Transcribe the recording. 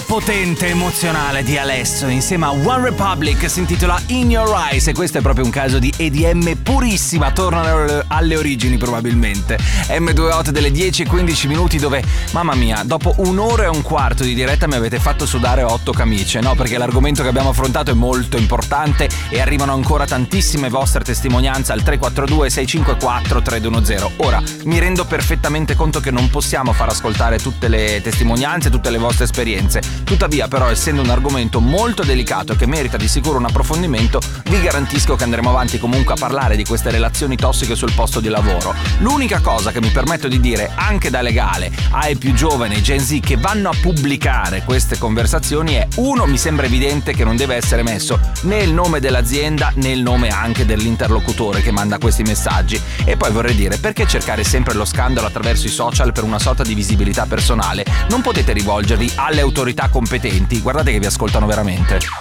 potente, emozionale di Alesso insieme a One Republic, si intitola In Your Eyes, e questo è proprio un caso di EDM purissima, tornano alle origini probabilmente. M2 Hot delle 10:15 dove, mamma mia, dopo un'ora e un quarto di diretta mi avete fatto sudare 8 camicie, no? Perché l'argomento che abbiamo affrontato è molto importante e arrivano ancora tantissime vostre testimonianze al 342 654 310. Ora, mi rendo perfettamente conto che non possiamo far ascoltare tutte le testimonianze, tutte le vostre esperienze. Tuttavia, però, essendo un argomento molto delicato e che merita di sicuro un approfondimento, vi garantisco che andremo avanti comunque a parlare di queste relazioni tossiche sul posto di lavoro. L'unica cosa che mi permetto di dire, anche da legale, ai più giovani, Gen Z, che vanno a pubblicare queste conversazioni è: uno, mi sembra evidente che non deve essere messo né il nome dell'azienda né il nome anche dell'interlocutore che manda questi messaggi. E poi vorrei dire, perché cercare sempre lo scandalo attraverso i social per una sorta di visibilità personale? Non potete rivolgervi alle autorità competenti, guardate che vi ascoltano veramente.